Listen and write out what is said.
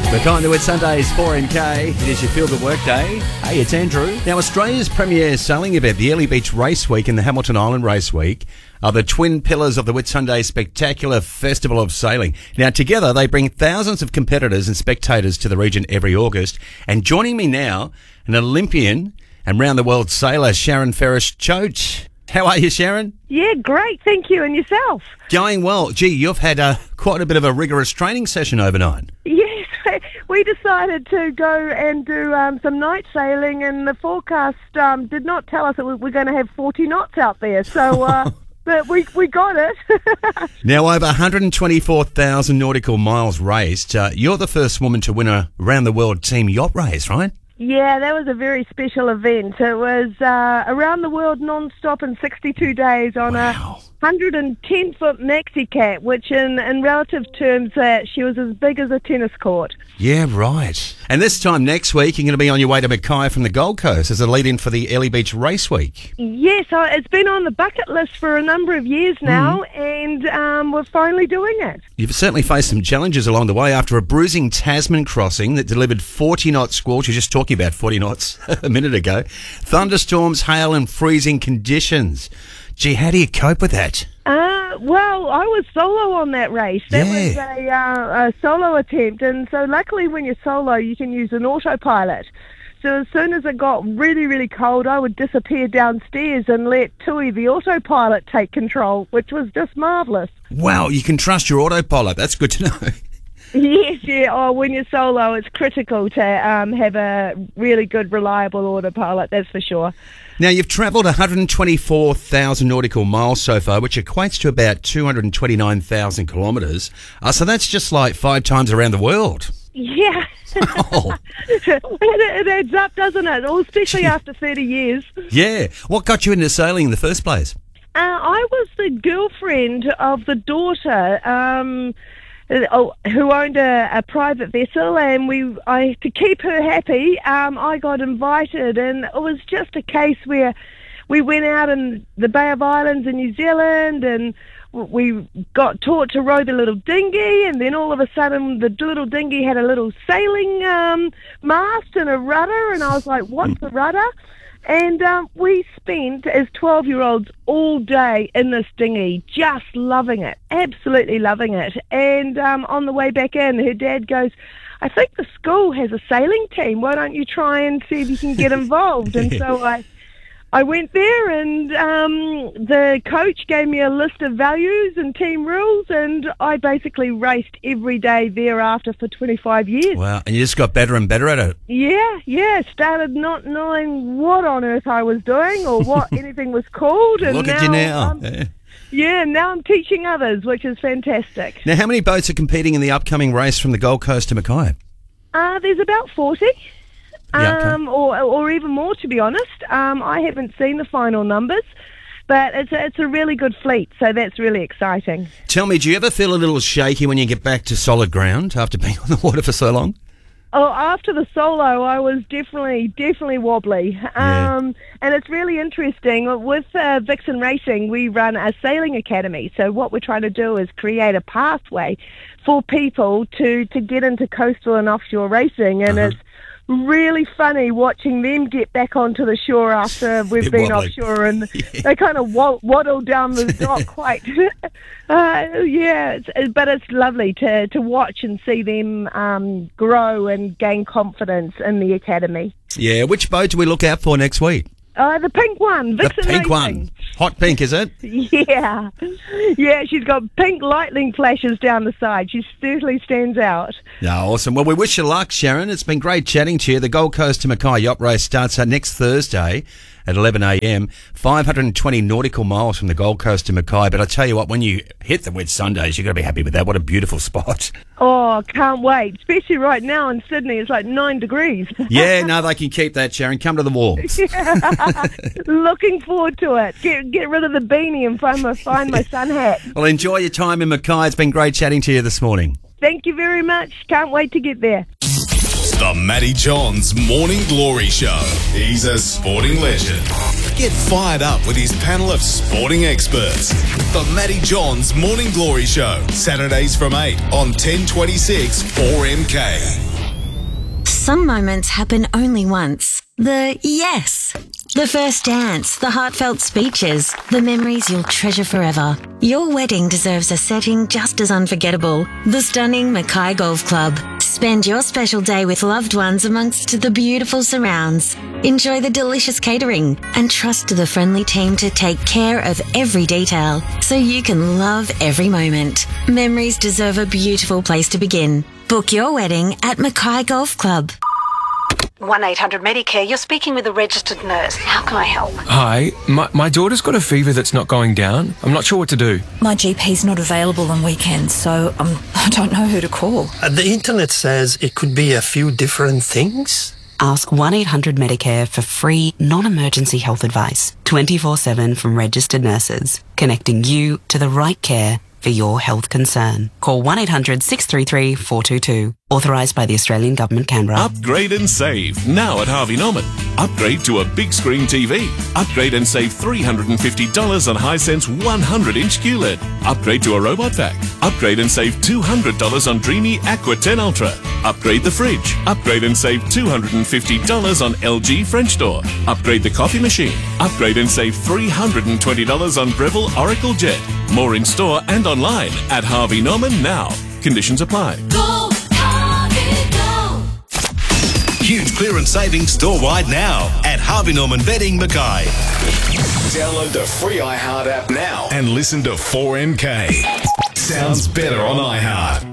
Mackay with Sundays 4MK. It is your Feel Good Work Day. Hey, it's Andrew. Now, Australia's premier sailing event, the Airlie Beach Race Week and the Hamilton Island Race Week, are the twin pillars of the Whitsunday spectacular Festival of Sailing. Now, together, they bring thousands of competitors and spectators to the region every August. And joining me now, an Olympian and round-the-world sailor, Sharon Ferris-Choate. How are you, Sharon? Yeah, great. Thank you. And yourself? Going well. Gee, you've had quite a bit of a rigorous training session overnight. Yes, we decided to go and do some night sailing, and the forecast did not tell us that we're going to have 40 knots out there. So, but we got it. Now, over 124,000 nautical miles raced. You're the first woman to win a round-the-world team yacht race, right? Yeah, that was a very special event. It was around the world non-stop in 62 days on a 110-foot maxi cat, which in relative terms, she was as big as a tennis court. Yeah, right. And this time next week, you're going to be on your way to Mackay from the Gold Coast as a lead-in for the Airlie Beach Race Week. Yes, it's been on the bucket list for a number of years now, and we're finally doing it. You've certainly faced some challenges along the way after a bruising Tasman crossing that delivered 40-knot squalls. You're just talking about 40 knots a minute ago. Thunderstorms, hail and freezing conditions. Gee, how do you cope with that? Well, I was solo on that race. That was a solo attempt, and so luckily when you're solo, you can use an autopilot. So as soon as it got really, really cold, I would disappear downstairs and let Tui, the autopilot, take control, which was just marvellous. Wow, you can trust your autopilot. That's good to know. Yes, yeah. Oh, when you're solo, it's critical to have a really good, reliable autopilot, that's for sure. Now, you've travelled 124,000 nautical miles so far, which equates to about 229,000 kilometres. So that's just like 5 times around the world. Yeah. Oh. It adds up, doesn't it? Well, especially after 30 years. Yeah. What got you into sailing in the first place? I was the girlfriend of the daughter who owned a private vessel, and to keep her happy, I got invited, and it was just a case where we went out in the Bay of Islands in New Zealand, and we got taught to row the little dinghy, and then all of a sudden the little dinghy had a little sailing mast and a rudder, and I was like, what's a rudder? And we spent, as 12-year-olds, all day in this dinghy, just loving it, absolutely loving it. And on the way back in, her dad goes, I think the school has a sailing team. Why don't you try and see if you can get involved? And so I went there, and the coach gave me a list of values and team rules, and I basically raced every day thereafter for 25 years. Wow, and you just got better and better at it. Yeah. Started not knowing what on earth I was doing or what anything was called. And look at you now. Now I'm teaching others, which is fantastic. Now, how many boats are competing in the upcoming race from the Gold Coast to Mackay? There's about 40. Or even more, to be honest. I haven't seen the final numbers, but it's a really good fleet, so that's really exciting. Tell me, do you ever feel a little shaky when you get back to solid ground after being on the water for so long? Oh, after the solo, I was definitely wobbly. And it's really interesting. With Vixen Racing, we run a sailing academy. So what we're trying to do is create a pathway for people to get into coastal and offshore racing, and it's really funny watching them get back onto the shore after we've been wobbly. offshore, and they kind of waddle down the dock quite. But it's lovely to watch and see them grow and gain confidence in the academy. Yeah, which boat do we look out for next week? The pink one, Vixen The pink Racing. one. Hot pink, is it? Yeah, she's got pink lightning flashes down the side. She certainly stands out. Yeah, awesome. Well, we wish you luck, Sharon. It's been great chatting to you. The Gold Coast to Mackay yacht race starts next Thursday at 11 a.m. 520 nautical miles from the Gold Coast to Mackay. But I tell you what, when you hit the Whitsundays, you've got to be happy with that. What a beautiful spot. Oh, can't wait. Especially right now in Sydney, it's like 9 degrees. Yeah, no, they can keep that, Sharon. Come to the warmth. Looking forward to it. Get rid of the beanie and find my sun hat. Well, enjoy your time in Mackay. It's been great chatting to you this morning. Thank you very much. Can't wait to get there. The Matty Johns Morning Glory Show. He's a sporting legend. Get fired up with his panel of sporting experts. The Matty Johns Morning Glory Show. Saturdays from 8 on 1026 4MK. Some moments happen only once. The yes. The first dance, the heartfelt speeches, the memories you'll treasure forever. Your wedding deserves a setting just as unforgettable. The stunning Mackay Golf Club. Spend your special day with loved ones amongst the beautiful surrounds. Enjoy the delicious catering and trust the friendly team to take care of every detail so you can love every moment. Memories deserve a beautiful place to begin. Book your wedding at Mackay Golf Club. 1-800-Medicare, you're speaking with a registered nurse. How can I help? Hi, my daughter's got a fever that's not going down. I'm not sure what to do. My GP's not available on weekends, so I don't know who to call. The internet says it could be a few different things. Ask 1-800-Medicare for free, non-emergency health advice, 24/7 from registered nurses, connecting you to the right care for your health concern. Call 1-800-633-422. Authorised by the Australian Government, Canberra. Upgrade and save now at Harvey Norman. Upgrade to a big screen TV. Upgrade and save $350 on Hisense 100-inch QLED. Upgrade to a robot vac. Upgrade and save $200 on Dreamy Aqua 10 Ultra. Upgrade the fridge. Upgrade and save $250 on LG French door. Upgrade the coffee machine. Upgrade and save $320 on Breville Oracle Jet. More in store and online at Harvey Norman now. Conditions apply. Go, Harvey, go! Huge clearance savings store-wide now at Harvey Norman Bedding, Mackay. Download the free iHeart app now and listen to 4MK. Sounds better on iHeart.